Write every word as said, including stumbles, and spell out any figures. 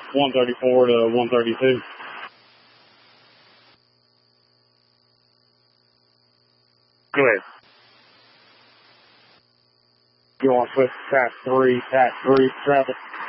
one thirty-four to one thirty-two. Go ahead. You want to switch to task three, task three, traffic.